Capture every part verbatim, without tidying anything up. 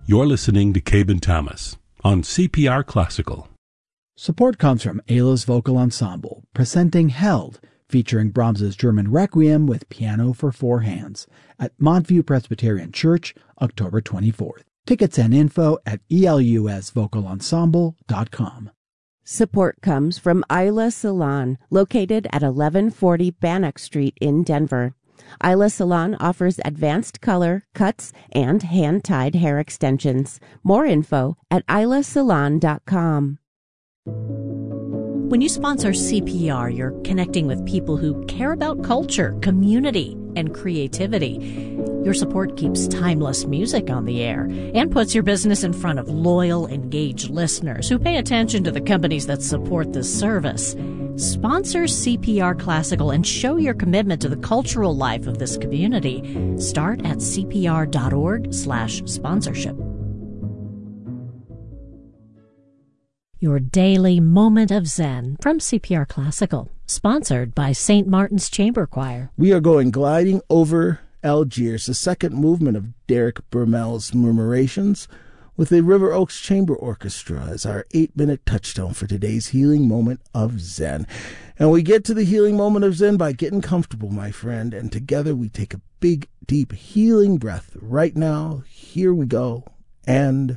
You're listening to Cabe Thomas on C P R Classical. Support comes from Ayla's Vocal Ensemble, presenting Held, featuring Brahms's German Requiem with piano for four hands, at Montview Presbyterian Church, October twenty-fourth. Tickets and info at E L U S vocal ensemble dot com. Support comes from Isla Salon, located at eleven forty Bannock Street in Denver. Isla Salon offers advanced color, cuts, and hand-tied hair extensions. More info at isla salon dot com. When you sponsor C P R, you're connecting with people who care about culture, community, and creativity. Your support keeps timeless music on the air and puts your business in front of loyal, engaged listeners who pay attention to the companies that support this service. Sponsor C P R Classical and show your commitment to the cultural life of this community. Start at cpr.org slash sponsorship. Your daily moment of Zen from C P R Classical, sponsored by Saint Martin's Chamber Choir. We are going gliding over Algiers, the second movement of Derek Burmel's Murmurations, with the River Oaks Chamber Orchestra as our eight-minute touchstone for today's healing moment of Zen. And we get to the healing moment of Zen by getting comfortable, my friend, and together we take a big, deep, healing breath. Right now, here we go, and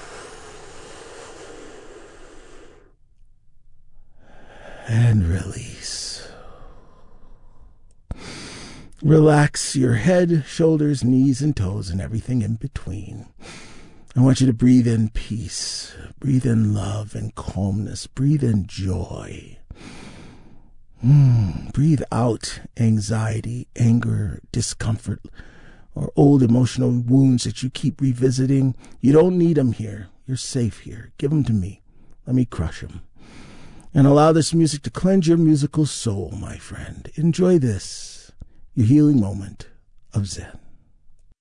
and release. Relax your head, shoulders, knees, and toes, and everything in between. I want you to breathe in peace, breathe in love and calmness, breathe in joy. Mm, breathe out anxiety, anger, discomfort, or old emotional wounds that you keep revisiting. You don't need them here. You're safe here. Give them to me. Let me crush them. And allow this music to cleanse your musical soul, my friend. Enjoy this, your healing moment of Zen.